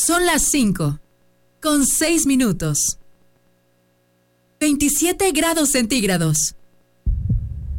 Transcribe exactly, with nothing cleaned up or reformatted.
Son las cinco, con seis minutos. veintisiete grados centígrados.